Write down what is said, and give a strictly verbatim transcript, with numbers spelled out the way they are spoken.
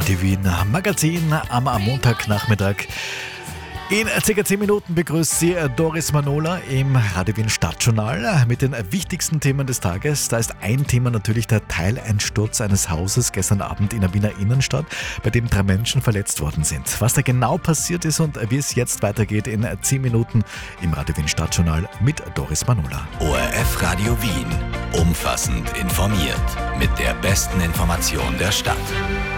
Radio Wien Magazin am Montagnachmittag. In ca. zehn Minuten begrüßt Sie Doris Manola im Radio Wien Stadtjournal mit den wichtigsten Themen des Tages. Da ist ein Thema natürlich der Teileinsturz eines Hauses gestern Abend in der Wiener Innenstadt, bei dem drei Menschen verletzt worden sind. Was da genau passiert ist und wie es jetzt weitergeht in zehn Minuten im Radio Wien Stadtjournal mit Doris Manola. O R F Radio Wien. Umfassend informiert. Mit der besten Information der Stadt.